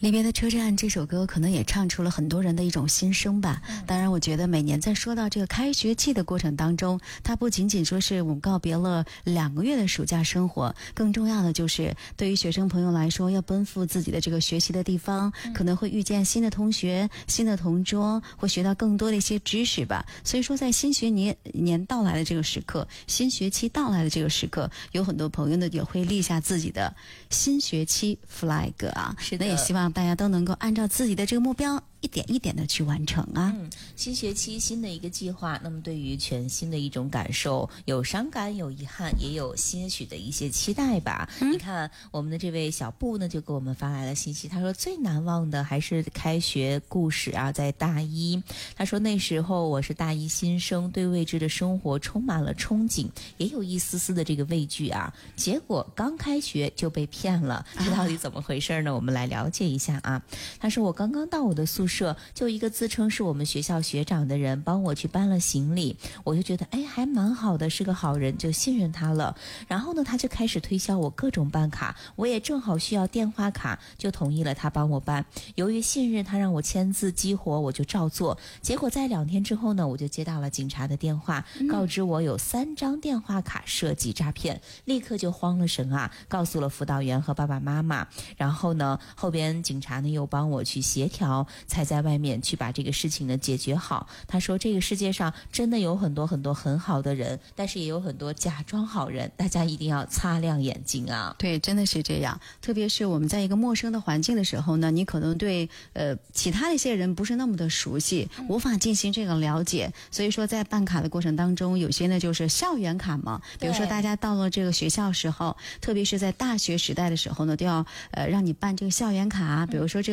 离别的车站这首歌可能也唱出了很多人的一种心声吧。当然我觉得每年在说到这个开学季的过程当中，它不仅仅说是我们告别了2个月的暑假生活，更重要的就是对于学生朋友来说，要奔赴自己的这个学习的地方，可能会遇见新的同学、新的同桌，会学到更多的一些知识吧。所以说在新学年到来的这个时刻，新学期到来的这个时刻，有很多朋友呢也会立下自己的新学期 flag 啊。 是的， 那也希望大家都能够按照自己的这个目标一点一点的去完成啊。 新学期新的一个计划，那么对于全新的一种感受，有伤感，有遗憾，也有些许的一些期待吧。你看我们的这位小布呢，就给我们发来了信息，他说最难忘的还是开学故事啊，在大一。他说那时候我是大一新生，对未知的生活充满了憧憬，也有一丝丝的这个畏惧啊。结果刚开学就被骗了，这到底怎么回事呢？我们来了解一下啊。他说我刚刚到我的宿舍，就一个自称是我们学校学长的人帮我去搬了行李，我就觉得还蛮好的，是个好人，就信任他了。然后呢，他就开始推销我各种办卡，我也正好需要电话卡，就同意了他帮我办。由于信任他，让我签字激活，我就照做。结果在2天之后呢，我就接到了警察的电话，告知我有3张电话卡涉及诈骗，立刻就慌了神啊，告诉了辅导员和爸爸妈妈。然后呢，后边警察呢又帮我去协调，才在外面去把这个事情呢解决好。他说这个世界上真的有很多很多很好的人，但是也有很多假装好人，大家一定要擦亮眼睛啊。 对，真的是这样。特别是我们在一个陌生的环境的时候呢，你可能对其他的一些人不是那么的熟悉，无法进行这个了解。所以说在办卡的过程当中，有些呢就是校园卡嘛，比如说大家到了这个学校时候，特别是在大学时代的时候呢，都要让你办这个校园卡，比如说这个